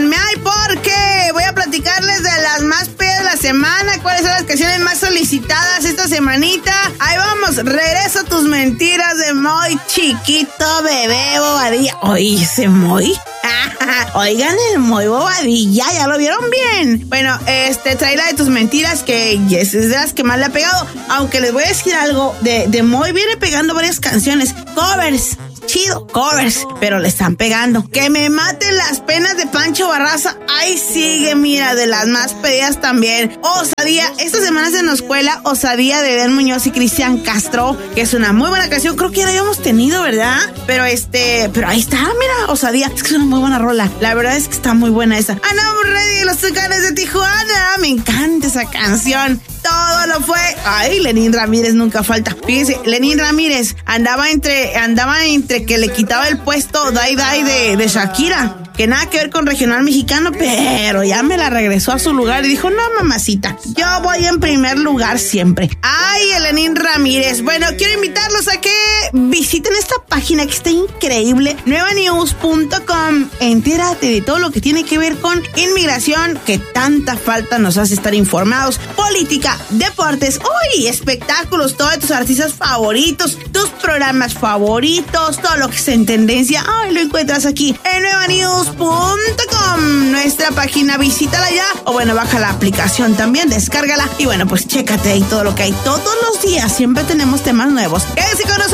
pónganme ahí porque voy a platicarles de las más pedas de la semana, cuáles son las canciones más solicitadas esta semanita. Ahí vamos, regreso a tus mentiras de Moy Chiquito Bebé Bobadilla. ¿Oíste, Moy? Oigan, el Moy Bobadilla, ¿ya lo vieron bien? Bueno, trae la de tus mentiras, que es de las que más le ha pegado. Aunque les voy a decir algo, de Moy viene pegando varias canciones, covers. Chido, covers, pero le están pegando. Que me maten las penas de Pancho Barraza. Ahí sigue, mira, de las más pedidas también. Osadía, esta semana se nos cuela Osadía de Ben Muñoz y Cristian Castro, que es una muy buena canción. Creo que ya la habíamos tenido, ¿verdad? Pero pero ahí está, mira, Osadía. Es que es una muy buena rola. La verdad es que está muy buena esa. I'm ready, los Tucanes de Tijuana. Me encanta esa canción. Todo lo fue. Ay, Lenín Ramírez nunca falta. Fíjense, Lenín Ramírez andaba entre que le quitaba el puesto Dai Dai de Shakira, que nada que ver con regional mexicano, pero ya me la regresó a su lugar y dijo, no, mamacita, yo voy en primer lugar siempre. Ay, Lenín Ramírez. Bueno, quiero invitarlos a que visiten esta página que está increíble, nuevanews.com. Entérate de todo lo que tiene que ver con inmigración, que tanta falta nos hace estar informados, política, deportes, uy, espectáculos, todos tus artistas favoritos, tus programas favoritos, todo lo que está en tendencia. Ay, lo encuentras aquí en nuevanews.com, nuestra página. Visítala ya, o bueno, baja la aplicación también, descárgala y bueno, pues chécate ahí todo lo que hay todos los días. Siempre tenemos temas nuevos. Quédense con nosotros.